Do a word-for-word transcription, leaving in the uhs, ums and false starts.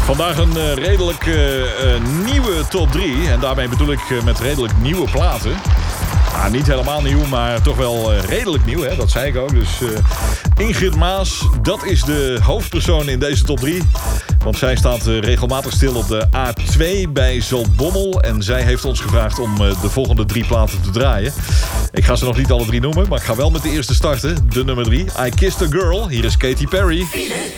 Vandaag een uh, redelijk uh, uh, nieuwe top drie. En daarmee bedoel ik uh, met redelijk nieuwe platen. Nou, niet helemaal nieuw, maar toch wel uh, redelijk nieuw. Hè? Dat zei ik ook. Dus uh, Ingrid Maas, dat is de hoofdpersoon in deze top drie. Want zij staat uh, regelmatig stil op de A twee bij Zaltbommel. En zij heeft ons gevraagd om uh, de volgende drie platen te draaien. Ik ga ze nog niet alle drie noemen, maar ik ga wel met de eerste starten. De nummer drie, I Kissed a Girl. Hier is Katy Perry.